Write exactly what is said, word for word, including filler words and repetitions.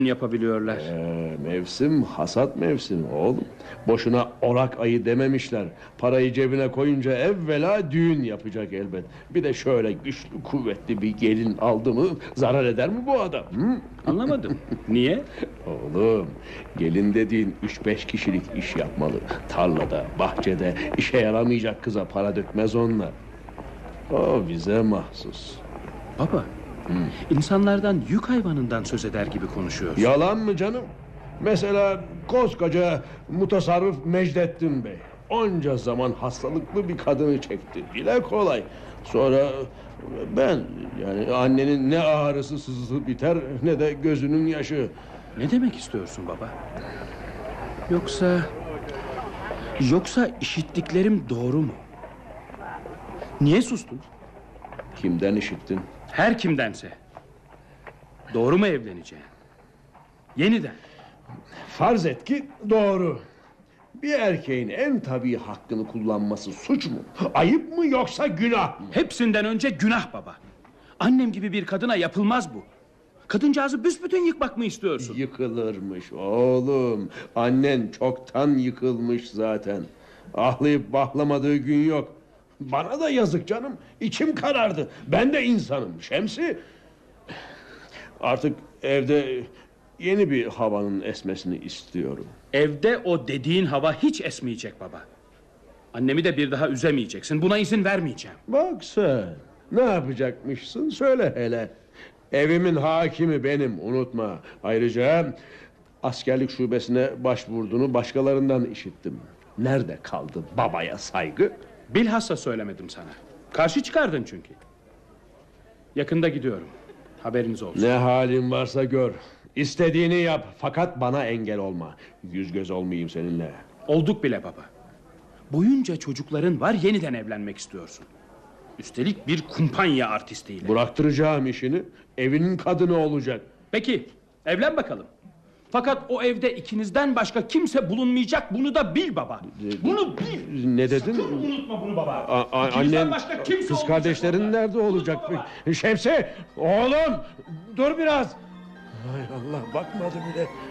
yapabiliyorlar. Ee, mevsim hasat mevsimi oğlum. Boşuna orak ayı dememişler. Parayı cebine koyunca evvela düğün yapacak elbet. Bir de şöyle güçlü kuvvetli bir gelin aldı mı zarar eder mi bu adam? Hı? Anlamadım. Niye? Oğlum, gelin dediğin üç beş kişilik iş yapmalı. Tarlada, bahçede işe yaramayacak kıza para dökmez onlar. O bize mahsus. Baba, Hı. insanlardan yük hayvanından söz eder gibi konuşuyorsun. Yalan mı canım? Mesela koskoca mutasarrıf Mecdettin Bey onca zaman hastalıklı bir kadını çekti. Dile kolay. Sonra ben, yani annenin ne ağrısı sızısı biter ne de gözünün yaşı. Ne demek istiyorsun baba? Yoksa... Yoksa işittiklerim doğru mu? Niye sustun? Kimden işittin? Her kimdense. Doğru mu evleneceğim? Yeniden. Farz et ki doğru. Bir erkeğin en tabii hakkını kullanması suç mu? Ayıp mı yoksa günah mı? Hepsinden önce günah baba. Annem gibi bir kadına yapılmaz bu. Kadıncağızı büsbütün yıkmak mı istiyorsun? Yıkılırmış oğlum. Annen çoktan yıkılmış zaten. Ahlayıp bahlamadığı gün yok. Bana da yazık canım. İçim karardı. Ben de insanım Şemsi. Artık evde yeni bir havanın esmesini istiyorum. Evde o dediğin hava hiç esmeyecek baba. Annemi de bir daha üzemeyeceksin. Buna izin vermeyeceğim. Bak sen, ne yapacakmışsın söyle hele. Evimin hakimi benim, unutma. Ayrıca askerlik şubesine başvurduğunu başkalarından işittim. Nerede kaldı babaya saygı? Bilhassa söylemedim sana. Karşı çıkardın çünkü. Yakında gidiyorum. Haberiniz olsun. Ne halin varsa gör. İstediğini yap fakat bana engel olma. Yüz göz olmayayım seninle. Olduk bile baba. Boyunca çocukların var, yeniden evlenmek istiyorsun. Üstelik bir kumpanya artistiyle. Bıraktıracağım işini. Evinin kadını olacak. Peki evlen bakalım. Fakat o evde ikinizden başka kimse bulunmayacak, bunu da bil baba. Bunu bil. Ne dedin? Sakın unutma bunu baba. A- a- annen, kız kardeşlerin nerede olacak? Şemsi, oğlum dur biraz. Hay Allah, bakmadı bile.